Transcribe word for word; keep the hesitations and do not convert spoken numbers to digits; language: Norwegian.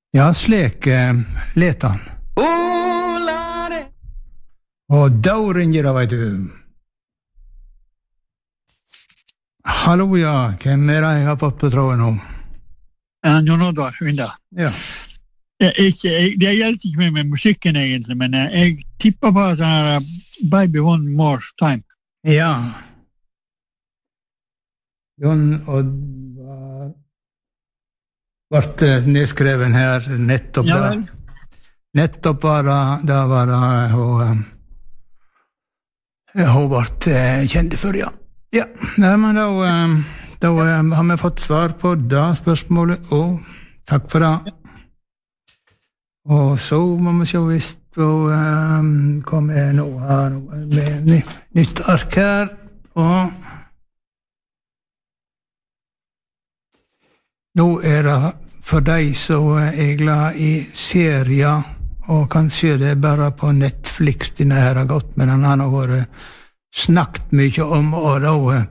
Ja, slik eh, let han. Og da ringer det, vet du. Hallo, ja. Hvem er det jeg har fått på tråden nå? Ja, Jon Oddvar, Vinda. Ja. Jeg, ikke, jeg, det hjelper ikke meg med musikken egentlig, men jeg, jeg tipper på at det er Baby One More Time. Ja. Jon Oddvar ble nedskreven her nettopp Ja, da. vel. Nettopp var det, da var det hun, hun ble kjent for, ja. Ja, nei, men da, da har vi fått svar på det spørsmålet, og takk for det. Og så må vi se hvis vi um, kommer nå her med ny, nytt ark her, og nå er det for deg som er glad i serier, og kanskje det er bare på Netflix denne her har gått, men han har vært snakket mye om, og da